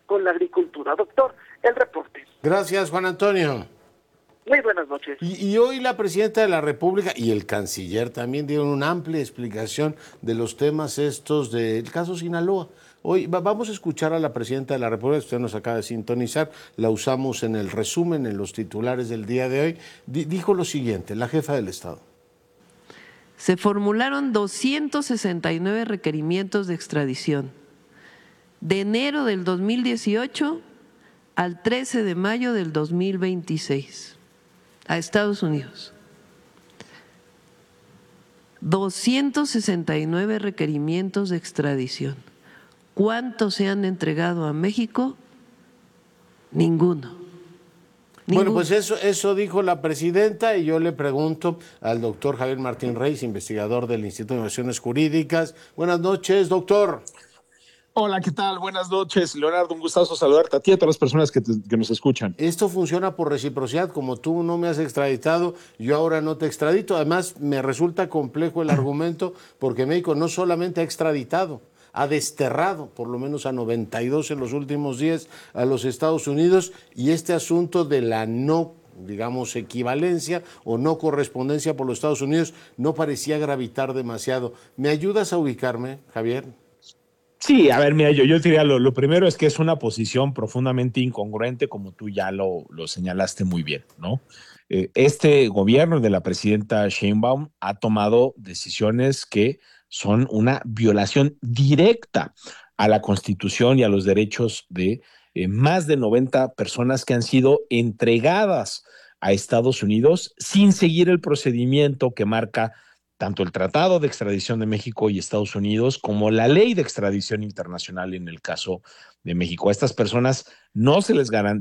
con la agricultura. Doctor, el reporte. Gracias, Juan Antonio. Muy buenas noches. Y hoy la presidenta de la República y el canciller también dieron una amplia explicación de los temas estos del caso Sinaloa. Hoy vamos a escuchar a la presidenta de la República, usted nos acaba de sintonizar, la usamos en el resumen, en los titulares del día de hoy. Dijo lo siguiente, la jefa del Estado. Se formularon 269 requerimientos de extradición de enero del 2018 al 13 de mayo del 2026 a Estados Unidos. 269 requerimientos de extradición. ¿Cuántos se han entregado a México? Ninguno. Bueno, pues eso dijo la presidenta y yo le pregunto al doctor Javier Martín Reyes, investigador del Instituto de Investigaciones Jurídicas. Buenas noches, doctor. Hola, ¿qué tal? Buenas noches, Leonardo, un gustazo saludarte a ti y a todas las personas que nos escuchan. Esto funciona por reciprocidad, como tú no me has extraditado, yo ahora no te extradito. Además, me resulta complejo el argumento porque México no solamente ha extraditado, ha desterrado por lo menos a 92 en los últimos días a los Estados Unidos, y este asunto de la no, digamos, equivalencia o no correspondencia por los Estados Unidos no parecía gravitar demasiado. ¿Me ayudas a ubicarme, Javier? Sí, a ver, mira, yo diría lo primero es que es una posición profundamente incongruente, como tú ya lo señalaste muy bien, ¿no? Este gobierno de la presidenta Sheinbaum ha tomado decisiones que son una violación directa a la Constitución y a los derechos de más de 90 personas que han sido entregadas a Estados Unidos sin seguir el procedimiento que marca tanto el Tratado de Extradición de México y Estados Unidos como la Ley de Extradición Internacional en el caso de México. A estas personas no se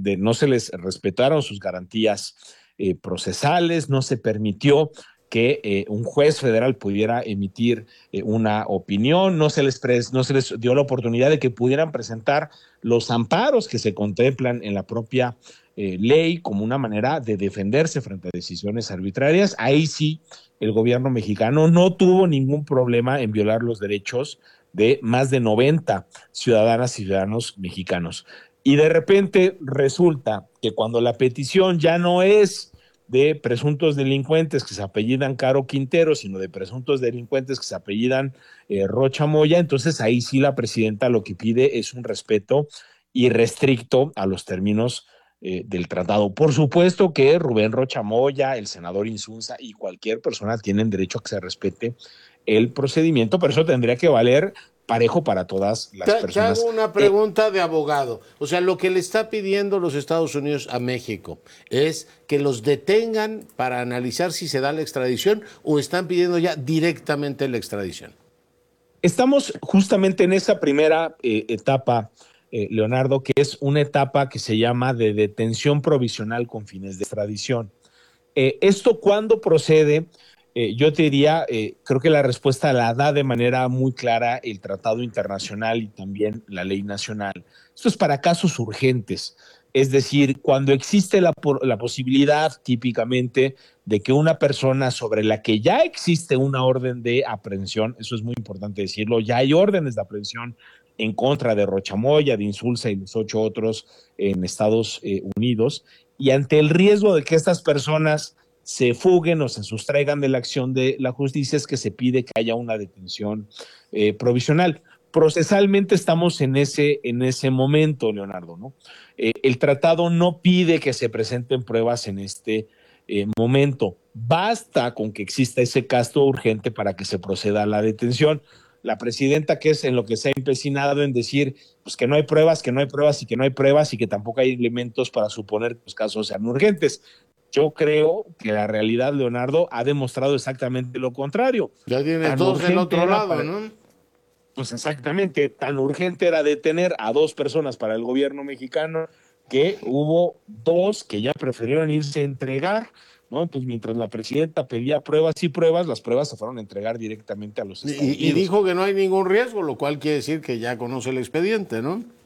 les respetaron sus garantías procesales, no se permitió que un juez federal pudiera emitir una opinión, no se les dio la oportunidad de que pudieran presentar los amparos que se contemplan en la propia ley como una manera de defenderse frente a decisiones arbitrarias. Ahí sí, el gobierno mexicano no tuvo ningún problema en violar los derechos de más de 90 ciudadanas y ciudadanos mexicanos. Y de repente resulta que cuando la petición ya no es de presuntos delincuentes que se apellidan Caro Quintero, sino de presuntos delincuentes que se apellidan Rocha Moya, entonces ahí sí la presidenta lo que pide es un respeto irrestricto a los términos del tratado. Por supuesto que Rubén Rocha Moya, el senador Insunza y cualquier persona tienen derecho a que se respete el procedimiento, pero eso tendría que valer parejo para todas las personas. Te hago una pregunta de abogado. O sea, lo que le está pidiendo los Estados Unidos a México es que los detengan para analizar si se da la extradición, o están pidiendo ya directamente la extradición. Estamos justamente en esa primera etapa, Leonardo, que es una etapa que se llama de detención provisional con fines de extradición. ¿Esto cuándo procede? Yo te diría, creo que la respuesta la da de manera muy clara el Tratado Internacional y también la ley nacional. Esto es para casos urgentes, es decir, cuando existe la posibilidad típicamente de que una persona sobre la que ya existe una orden de aprehensión, eso es muy importante decirlo, ya hay órdenes de aprehensión en contra de Rocha Moya, de Insulza y los 8 otros en Estados Unidos, y ante el riesgo de que estas personas se fuguen o se sustraigan de la acción de la justicia, es que se pide que haya una detención provisional. Procesalmente estamos en ese momento, Leonardo, ¿no? El tratado no pide que se presenten pruebas en este momento. Basta con que exista ese caso urgente para que se proceda a la detención. La presidenta, que es en lo que se ha empecinado en decir pues que no hay pruebas, que no hay pruebas y que no hay pruebas y que tampoco hay elementos para suponer que los casos sean urgentes. Yo creo que la realidad, Leonardo, ha demostrado exactamente lo contrario. Ya tienes dos del otro lado, ¿no? Pues exactamente, tan urgente era detener a 2 personas para el gobierno mexicano que hubo 2 que ya prefirieron irse a entregar, ¿no? Pues mientras la presidenta pedía pruebas y pruebas, las pruebas se fueron a entregar directamente a los Estados Unidos. Y dijo que no hay ningún riesgo, lo cual quiere decir que ya conoce el expediente, ¿no?